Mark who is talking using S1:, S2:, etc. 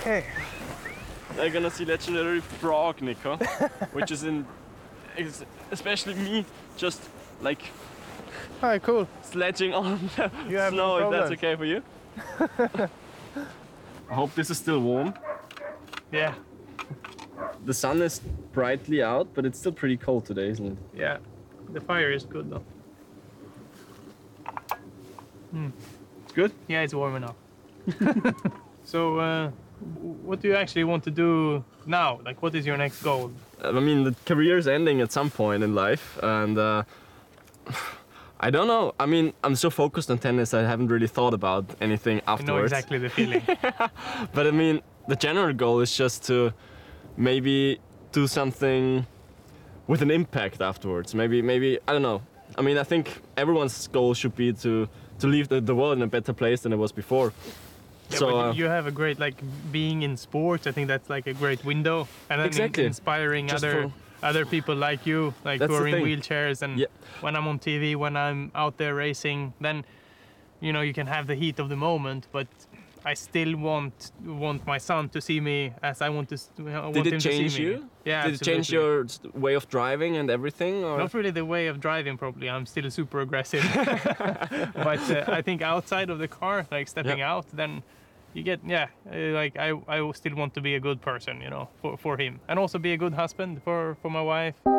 S1: Okay.
S2: They're gonna see legendary frog, Nico, which is especially me, just like
S1: Alright, cool.
S2: sledging on the
S1: You have
S2: snow,
S1: no
S2: if that's
S1: problems.
S2: okay for you. I hope this is still warm.
S1: Yeah.
S2: The sun is brightly out, but it's still pretty cold today, isn't it?
S1: Yeah. The fire is good though.
S2: It's good?
S1: Yeah, it's warm enough. So, what do you actually want to do now? Like, what is your next goal?
S2: I mean, the career is ending at some point in life, and I don't know. I mean, I'm so focused on tennis, I haven't really thought about anything
S1: I know
S2: afterwards.
S1: exactly the feeling.
S2: But I mean, the general goal is just to maybe do something with an impact afterwards. Maybe I don't know. I mean, I think everyone's goal should be to leave the world in a better place than it was before.
S1: Yeah,
S2: So
S1: but you have a great, like, being in sports. I think that's like a great window, and then
S2: Exactly.
S1: inspiring
S2: Just
S1: other people like you, like
S2: That's
S1: who are
S2: the
S1: in
S2: thing.
S1: wheelchairs. And
S2: Yeah.
S1: when I'm on TV, when I'm out there racing, then you can have the heat of the moment, but I still want my son to see me as I want to. Want
S2: Did
S1: him
S2: it
S1: to see
S2: change
S1: me.
S2: you?
S1: Yeah,
S2: Did it change your way of driving and everything? Or?
S1: Not really the way of driving, probably. I'm still super aggressive. But I think outside of the car, like stepping out, then you get, like I still want to be a good person, for him. And also be a good husband for my wife.